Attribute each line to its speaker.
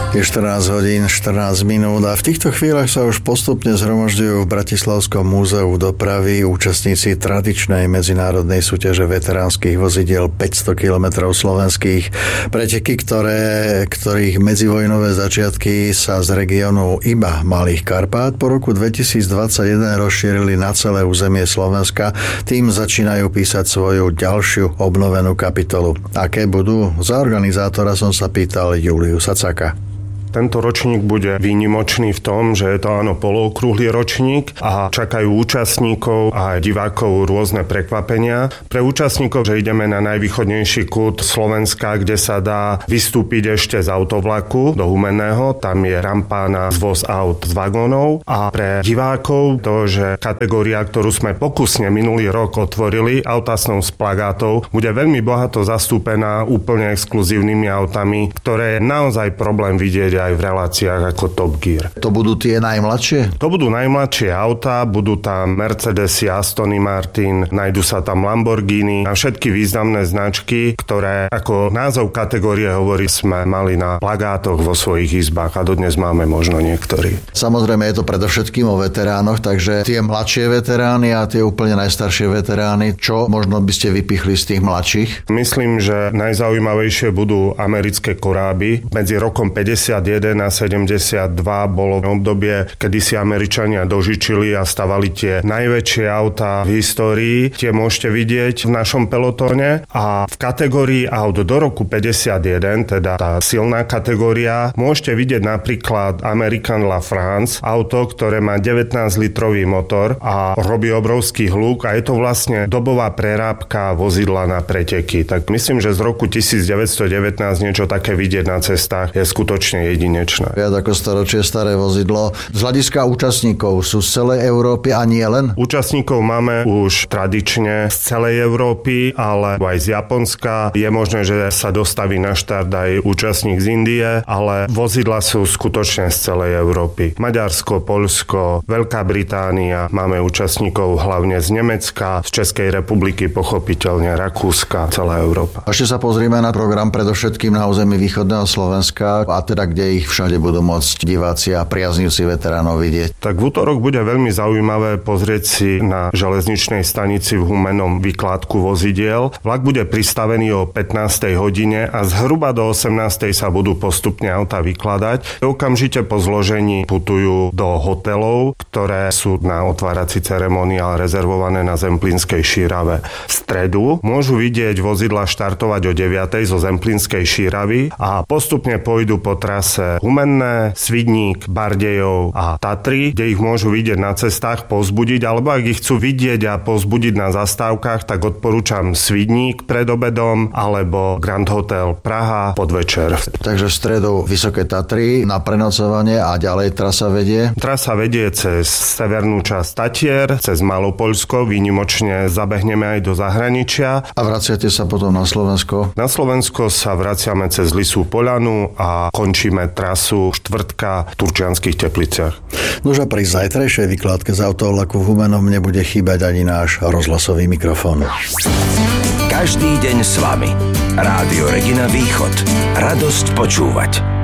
Speaker 1: Je 14 hodín, 14 minút a v týchto chvíľach sa už postupne zhromažďujú v Bratislavskom múzeu dopravy účastníci tradičnej medzinárodnej súťaže veteránskych vozidiel 500 km slovenských. Preteky, ktorých medzivojnové začiatky sa z regiónu iba Malých Karpát po roku 2021 rozšírili na celé územie Slovenska. Tým začínajú písať svoju ďalšiu obnovenú kapitolu. Aké budú? Za organizátora som sa pýtal Juliu Sacaka.
Speaker 2: Tento ročník bude výnimočný v tom, že je to polookrúhly ročník a čakajú účastníkov a divákov rôzne prekvapenia. Pre účastníkov, že ideme na najvýchodnejší kút Slovenska, kde sa dá vystúpiť ešte z autovlaku do Humenného, tam je rampa na zvoz aut z vagónov. A pre divákov to, že kategória, ktorú sme pokusne minulý rok otvorili, autá s plagátov, bude veľmi bohato zastúpená úplne exkluzívnymi autami, ktoré je naozaj problém vidieť aj v reláciách ako Top Gear.
Speaker 1: To budú tie najmladšie?
Speaker 2: To budú najmladšie autá, budú tam Mercedesy, Astony Martin, nájdu sa tam Lamborghini a všetky významné značky, ktoré ako názov kategórie hovorí, sme mali na plagátoch vo svojich izbách a dodnes máme možno niektorí.
Speaker 1: Samozrejme je to predovšetkým o veteránoch, takže tie mladšie veterány a tie úplne najstaršie veterány, čo možno by ste vypichli z tých mladších?
Speaker 2: Myslím, že najzaujímavejšie budú americké koráby. Medzi rokom 51 a 72 bolo obdobie, kedy si Američania dožičili a stavali tie najväčšie autá v histórii. Tie môžete vidieť v našom pelotóne a v kategórii aut do roku 51, teda tá silná kategória, môžete vidieť napríklad American La France, auto, ktoré má 19-litrový motor a robí obrovský hluk a je to vlastne dobová prerábka vozidla na preteky. Tak myslím, že z roku 1919 niečo také vidieť na cestách je skutočne jedinečné.
Speaker 1: Viac ako storočie staré vozidlo. Z hľadiska účastníkov sú z celej Európy a nie len?
Speaker 2: Účastníkov máme už tradične z celej Európy, ale aj z Japonska. Je možné, že sa dostaví na štart aj účastník z Indie, ale vozidla sú skutočne z celej Európy. Maďarsko, Poľsko, Veľká Británia, máme účastníkov hlavne z Nemecka, z Českej republiky, pochopiteľne Rakúska, celá Európa.
Speaker 1: A ešte sa pozrieme na program predovšetkým na území východného Slovenska a teda kde ich všade budú môcť diváci a priaznivci veteránov vidieť.
Speaker 2: Tak v utorok bude veľmi zaujímavé pozrieť si na železničnej stanici v Humennom vykládku vozidiel. Vlak bude pristavený o 15. hodine a zhruba do 18. sa budú postupne autá vykladať. Okamžite po zložení putujú do hotelov, ktoré sú na otvárací ceremoniál rezervované na Zemplínskej Šírave. V stredu môžu vidieť vozidla štartovať o 9. zo Zemplínskej Šíravy a postupne pôjdu po trase Humenné, Svidník, Bardejov a Tatry, kde ich môžu vidieť na cestách, povzbudiť, alebo ak ich chcú vidieť a povzbudiť na zastávkach, tak odporúčam Svidník pred obedom alebo Grand Hotel Praha podvečer.
Speaker 1: Takže v stredu Vysoké Tatry na prenocovanie a ďalej trasa vedie?
Speaker 2: Trasa vedie cez severnú časť Tatier, cez Malopoľsko, výnimočne zabehneme aj do zahraničia. A
Speaker 1: vraciate sa potom na Slovensko?
Speaker 2: Na Slovensko sa vraciame cez Lisú Poľanu a končíme trasu štvrtka v Turčianskych Tepliciach.
Speaker 1: Nože pri zajtrajšej vykládke z autovlaku v Humennom nebude chýbať ani náš rozhlasový mikrofón.
Speaker 3: Každý deň s vami. Rádio Regina Východ. Radosť počúvať.